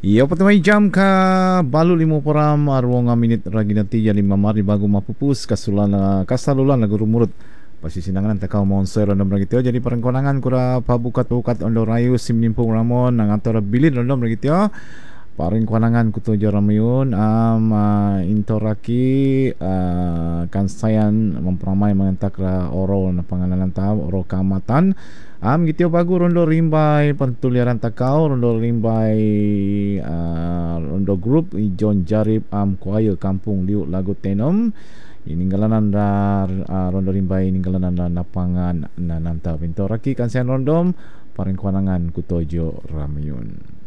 Ia pertama jam ka balu 5 arwong minit ragi nanti ya 5 mari bagu mapupus kasulana kasalulan lagu rumurut pasti sinangan takau monster random lagi tio jadi perengkonangan kura pabukat ondo rayu simnimpung ramon nang antara bilin random lagi tio paring konangan kuto jaramyun intoraki kansayan memperamai mengentak oro na panganalan tao oro kamatan gitu bagu rondo rimbai pentuliaran takau rondo rimbai rondo grup John Jarib kuayo kampung liu lagu tenom ininggalan rondo rimbai ininggalan napangan nananta pintoraki kansayan rondom paring konangan kutojo ramyun.